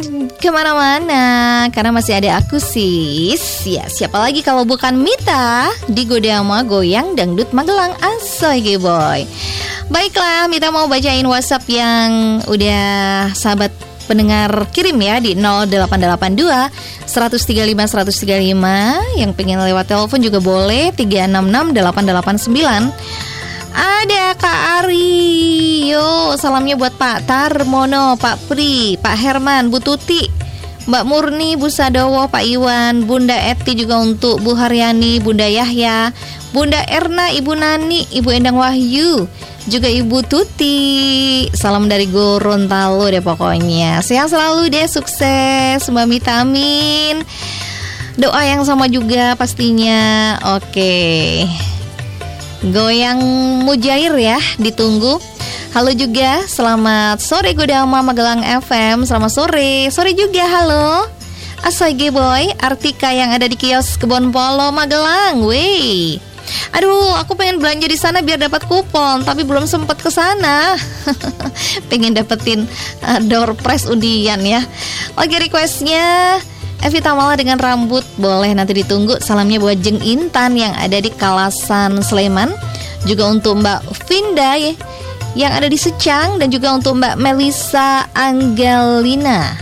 kemana-mana karena masih ada aku sis. Ya siapa lagi kalau bukan Mita di Godama Goyang Dangdut Magelang. Asoy boy. Baiklah, Mita mau bacain WhatsApp yang udah sahabat pendengar kirim ya di 0882 135 135. Yang pengen lewat telepon juga boleh 366 889. Ada Kak Ari. Yo, salamnya buat Pak Tarmono, Pak Pri, Pak Herman, Bu Tuti, Mbak Murni, Bu Sadowo, Pak Iwan, Bunda Eti, juga untuk Bu Haryani, Bunda Yahya, Bunda Erna, Ibu Nani, Ibu Endang Wahyu, juga Ibu Tuti. Salam dari Gorontalo deh pokoknya. Sehat selalu deh, sukses Mbak Mita, amin. Doa yang sama juga pastinya. Oke. Goyang Mujair ya, ditunggu. Halo juga, selamat sore Godama Magelang FM. Selamat sore, sore juga halo Asage Boy, Artika yang ada di kios Kebon Polo Magelang. Wey, aduh aku pengen belanja di sana biar dapat kupon, tapi belum sempat ke sana. Pengen dapetin door prize undian ya. Oke, requestnya Evita Mala dengan Rambut boleh nanti ditunggu. Salamnya buat Jeng Intan yang ada di Kalasan Sleman, juga untuk Mbak Vinda ya, yang ada di Secang, dan juga untuk Mbak Melisa Angelina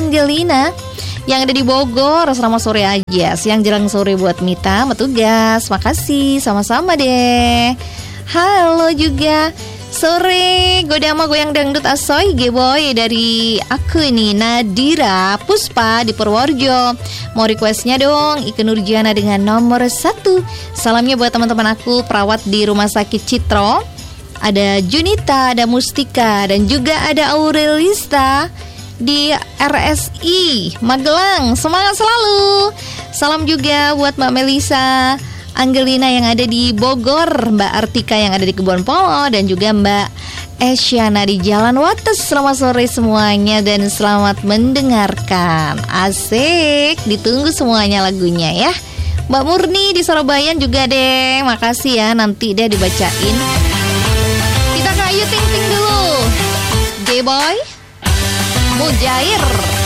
yang ada di Bogor. Selamat sore aja, siang jelang sore buat Mita Metugas. Makasih, sama-sama deh. Halo juga sore Godama Goyang Dangdut Asoy Geboy dari aku ini Nadira Puspa di Purworejo. Mau requestnya dong Ike Nurjana dengan nomor 1. Salamnya buat teman-teman aku perawat di Rumah Sakit Citro. Ada Junita, ada Mustika, dan juga ada Aurelista di RSI Magelang. Semangat selalu. Salam juga buat Mbak Melisa Angelina yang ada di Bogor, Mbak Artika yang ada di Kebon Polo, dan juga Mbak Esyana di Jalan Wates. Selamat sore semuanya dan selamat mendengarkan. Asik, ditunggu semuanya lagunya ya. Mbak Murni di Surabaya juga deh. Makasih ya, nanti deh dibacain. Kita ke Ayu Ting Ting dulu. J-Boy Mujair.